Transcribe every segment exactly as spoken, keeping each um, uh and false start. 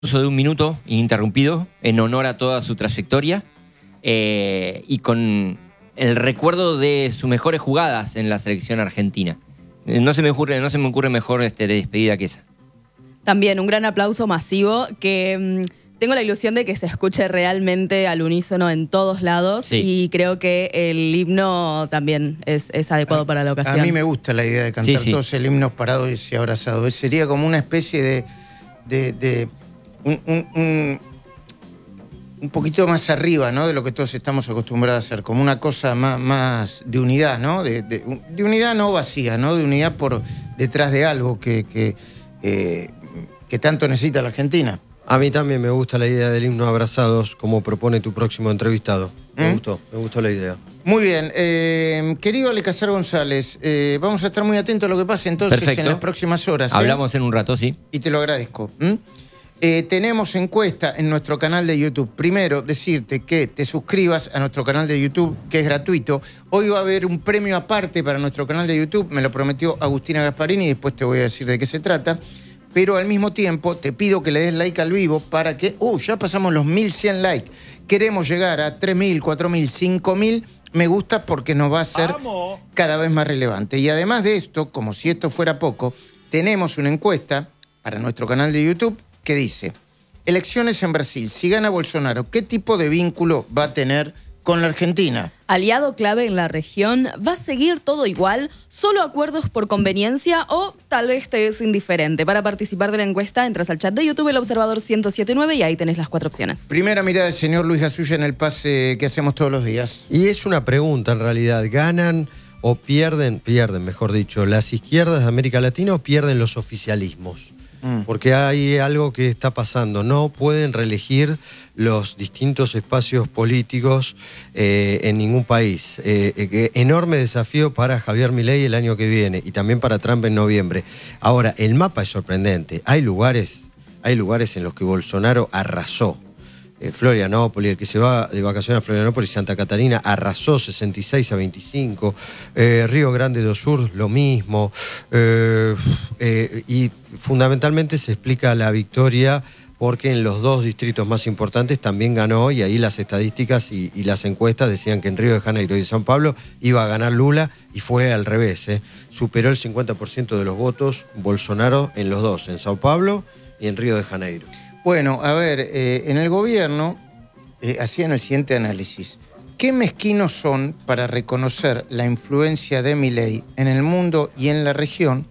Uso de un minuto ininterrumpido en honor a toda su trayectoria eh, y con el recuerdo de sus mejores jugadas en la selección argentina. No se me ocurre, no se me ocurre mejor este, de despedida que esa. También un gran aplauso masivo que mmm, tengo la ilusión de que se escuche realmente al unísono en todos lados, sí. Y creo que el himno también es, es adecuado a, para la ocasión. A mí me gusta la idea de cantar sí, sí. todos el himno parados y abrazados. Sería como una especie de... de, de Un, un, un, un poquito más arriba, ¿no?, de lo que todos estamos acostumbrados a hacer, como una cosa más, más de unidad, ¿no? De, de, de unidad no vacía, ¿no? De unidad por detrás de algo que, que, eh, que tanto necesita la Argentina. A mí también me gusta la idea del himno abrazados, como propone tu próximo entrevistado. Me ¿Mm? gustó, me gustó la idea. Muy bien. Eh, querido Alecazar González, eh, vamos a estar muy atentos a lo que pase entonces Perfecto. en las próximas horas. ¿eh? Hablamos en un rato, sí. Y te lo agradezco. ¿Mm? Eh, tenemos encuesta en nuestro canal de YouTube. Primero, decirte que te suscribas a nuestro canal de YouTube, que es gratuito. Hoy va a haber un premio aparte para nuestro canal de YouTube. Me lo prometió Agustina Gasparini y después te voy a decir de qué se trata. Pero al mismo tiempo te pido que le des like al vivo para que... ¡Uh! Ya pasamos los mil cien likes. Queremos llegar a tres mil, cuatro mil, cinco mil me gusta porque nos va a hacer ¡Vamos! cada vez más relevante. Y además de esto, como si esto fuera poco, tenemos una encuesta para nuestro canal de YouTube que dice: elecciones en Brasil, si gana Bolsonaro, ¿qué tipo de vínculo va a tener con la Argentina? Aliado clave en la región, ¿va a seguir todo igual? ¿Solo acuerdos por conveniencia o tal vez te es indiferente? Para participar de la encuesta entras al chat de YouTube El Observador ciento siete punto nueve y ahí tenés las cuatro opciones. Primera mirada del señor Luis Gasulla en el pase que hacemos todos los días. Y es una pregunta en realidad, ¿ganan o pierden, pierden mejor dicho, las izquierdas de América Latina o pierden los oficialismos? Porque hay algo que está pasando, no pueden reelegir los distintos espacios políticos eh, en ningún país. Eh, eh, enorme desafío para Javier Milei el año que viene y también para Trump en noviembre. Ahora, el mapa es sorprendente. Hay lugares, hay lugares en los que Bolsonaro arrasó. Eh, Florianópolis, el que se va de vacaciones a Florianópolis y Santa Catarina, arrasó sesenta y seis a veinticinco. Eh, Río Grande do Sur, lo mismo. Eh, eh, y fundamentalmente se explica la victoria porque en los dos distritos más importantes también ganó, y ahí las estadísticas y, y las encuestas decían que en Río de Janeiro y en São Paulo iba a ganar Lula, y fue al revés. Eh. Superó el cincuenta por ciento de los votos Bolsonaro en los dos, en São Paulo y en Río de Janeiro. Bueno, a ver, eh, en el gobierno eh, hacían el siguiente análisis. ¿Qué mezquinos son para reconocer la influencia de Milei en el mundo y en la región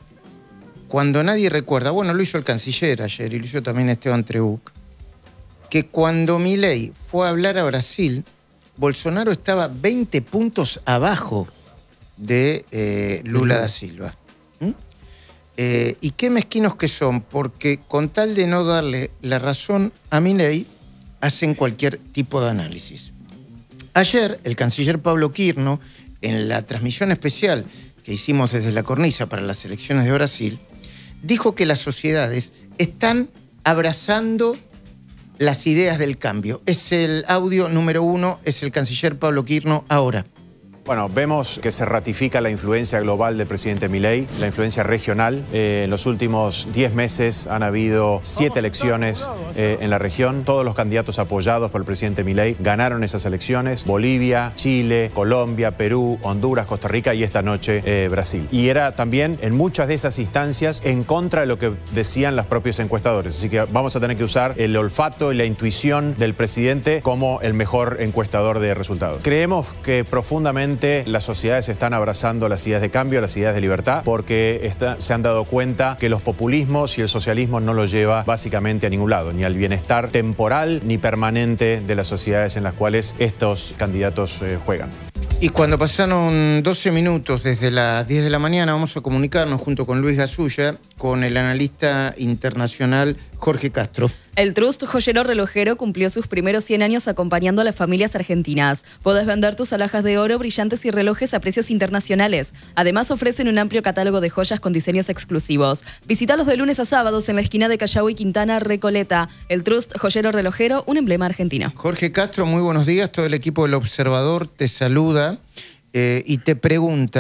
cuando nadie recuerda? Bueno, lo hizo el canciller ayer y lo hizo también Esteban Trebuch, que cuando Milei fue a hablar a Brasil, Bolsonaro estaba veinte puntos abajo de eh, Lula da Silva. ¿Mm? Eh, ¿Y qué mezquinos que son? Porque con tal de no darle la razón a Milei, hacen cualquier tipo de análisis. Ayer, el canciller Pablo Quirno, en la transmisión especial que hicimos desde la cornisa para las elecciones de Brasil, dijo que las sociedades están abrazando las ideas del cambio. Es el audio número uno, es el canciller Pablo Quirno ahora. Bueno, vemos que se ratifica la influencia global del presidente Milei, la influencia regional. Eh, en los últimos diez meses han habido siete elecciones eh, en la región. Todos los candidatos apoyados por el presidente Milei ganaron esas elecciones. Bolivia, Chile, Colombia, Perú, Honduras, Costa Rica y esta noche eh, Brasil. Y era también en muchas de esas instancias en contra de lo que decían los propios encuestadores. Así que vamos a tener que usar el olfato y la intuición del presidente como el mejor encuestador de resultados. Creemos que profundamente las sociedades están abrazando las ideas de cambio, las ideas de libertad, porque está, se han dado cuenta que los populismos y el socialismo no los lleva básicamente a ningún lado, ni al bienestar temporal ni permanente de las sociedades en las cuales estos candidatos eh, juegan. Y cuando pasaron doce minutos desde las diez de la mañana, vamos a comunicarnos junto con Luis Gasulla con el analista internacional Jorge Castro. El Trust Joyero Relojero cumplió sus primeros cien años acompañando a las familias argentinas. Podés vender tus alhajas de oro, brillantes y relojes a precios internacionales. Además, ofrecen un amplio catálogo de joyas con diseños exclusivos. Visítalos de lunes a sábados en la esquina de Callao y Quintana, Recoleta. El Trust Joyero Relojero, un emblema argentino. Jorge Castro, muy buenos días. Todo el equipo del Observador te saluda eh, y te pregunta,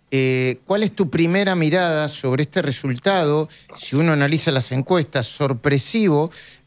Eh, ¿Cuál es tu primera mirada sobre este resultado? Si uno analiza las encuestas, sorpresivo,